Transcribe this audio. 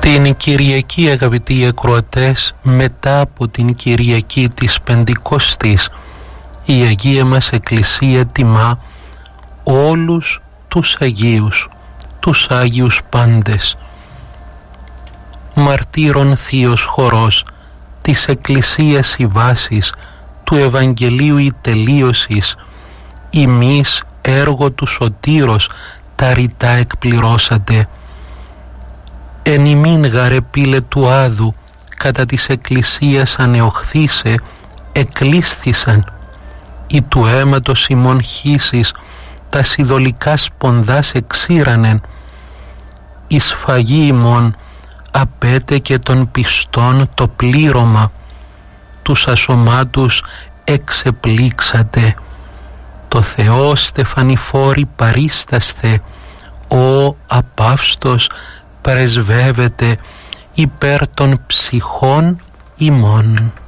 Την Κυριακή, αγαπητοί ακροατές, μετά από την Κυριακή της Πεντηκοστής, η Αγία μας Εκκλησία τιμά όλους τους Αγίους, τους Άγιους πάντες. Μαρτύρων θείος χορός της Εκκλησίας η βάσης, του Ευαγγελίου η τελείωσης, ημείς έργο του Σωτήρος τα ρητά εκπληρώσατε. Εν ημίν γαρε πύλε του Άδου, κατά της Εκκλησίας ανεοχθήσε, εκλείσθησαν, ή του αίματος ημών χύσεις, τα σιδωλικά σπονδάς εξήρανεν, η σφαγή ημών απέτε και των πιστών το πλήρωμα, τους ασωμάτους εξεπλήξατε, το Θεό στεφανιφόρη παρίσταστε, ο απαύστος πρεσβεύεται υπέρ των ψυχών ημών.